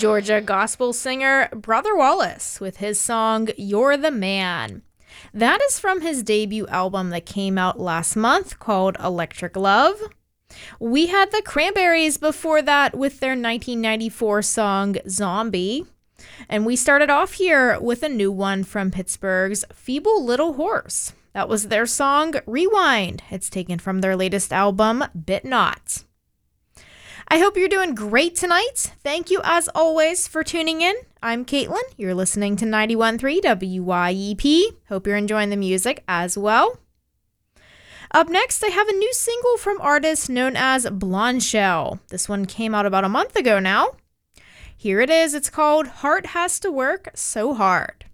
Georgia gospel singer Brother Wallace with his song You're the Man. That is from his debut album that came out last month called Electric Love. We had the Cranberries before that with their 1994 song Zombie. And we started off here with a new one from Pittsburgh's Feeble Little Horse. That was their song Rewind. It's taken from their latest album, Bit Not. I hope you're doing great tonight. Thank you, as always, for tuning in. I'm Caitlin. You're listening to 91.3 WYEP. Hope you're enjoying the music as well. Up next, I have a new single from artist known as Blondshell. This one came out about a month ago now. Here it is. It's called Heart Has to Work So Hard.